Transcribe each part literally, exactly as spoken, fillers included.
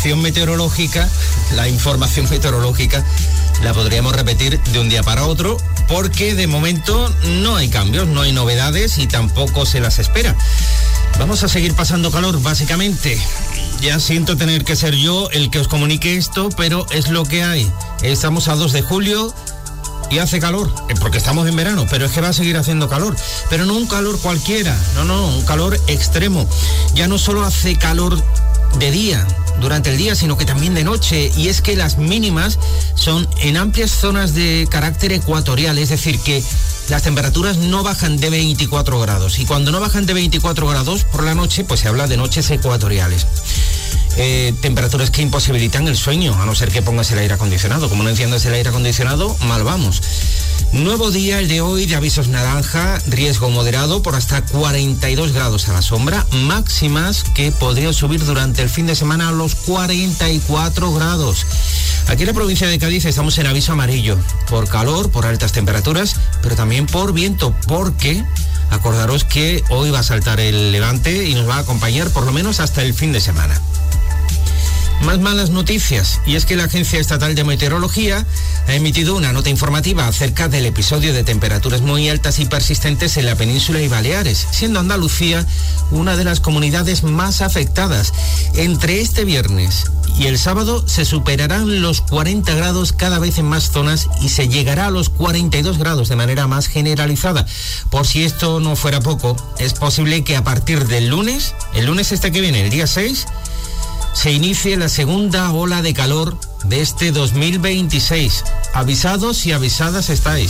predicción meteorológica, la información meteorológica, la podríamos repetir de un día para otro, porque de momento no hay cambios, no hay novedades y tampoco se las espera. Vamos a seguir pasando calor, básicamente. Ya siento tener que ser yo el que os comunique esto, pero es lo que hay. Estamos a dos de julio y hace calor, porque estamos en verano, pero es que va a seguir haciendo calor. Pero no un calor cualquiera, no, no, un calor extremo. Ya no solo hace calor de día, durante el día, sino que también de noche, y es que las mínimas son en amplias zonas de carácter ecuatorial, es decir, que las temperaturas no bajan de veinticuatro grados, y cuando no bajan de veinticuatro grados por la noche, pues se habla de noches ecuatoriales. Eh, temperaturas que imposibilitan el sueño, a no ser que pongas el aire acondicionado. Como no enciendas el aire acondicionado, mal vamos. Nuevo día el de hoy de avisos naranja, riesgo moderado por hasta cuarenta y dos grados a la sombra, máximas que podrían subir durante el fin de semana a los cuarenta y cuatro grados. Aquí en la provincia de Cádiz estamos en aviso amarillo, por calor, por altas temperaturas, pero también por viento, porque acordaros que hoy va a saltar el levante y nos va a acompañar por lo menos hasta el fin de semana. Más malas noticias, y es que la Agencia Estatal de Meteorología ha emitido una nota informativa acerca del episodio de temperaturas muy altas y persistentes en la península y Baleares, siendo Andalucía una de las comunidades más afectadas. Entre este viernes y el sábado se superarán los cuarenta grados cada vez en más zonas y se llegará a los cuarenta y dos grados de manera más generalizada. Por si esto no fuera poco, es posible que a partir del lunes, el lunes este que viene, el día seis, se inicie la segunda ola de calor de este dos mil veintiséis. Avisados y avisadas estáis.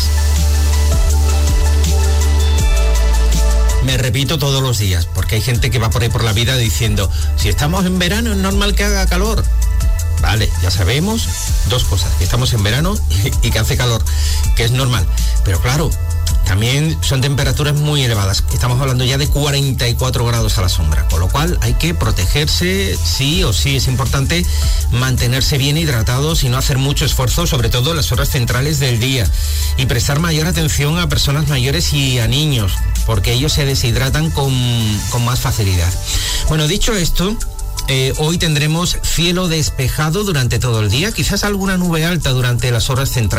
Me repito todos los días, porque hay gente que va por ahí por la vida diciendo, si estamos en verano es normal que haga calor. Vale, ya sabemos dos cosas, que estamos en verano y que hace calor, que es normal. Pero claro, también son temperaturas muy elevadas. Estamos hablando ya de cuarenta y cuatro grados a la sombra, con lo cual hay que protegerse, sí o sí. Es importante mantenerse bien hidratados y no hacer mucho esfuerzo, sobre todo en las horas centrales del día. Y prestar mayor atención a personas mayores y a niños, porque ellos se deshidratan con, con más facilidad. Bueno, dicho esto, Eh, hoy tendremos cielo despejado durante todo el día, quizás alguna nube alta durante las horas centrales.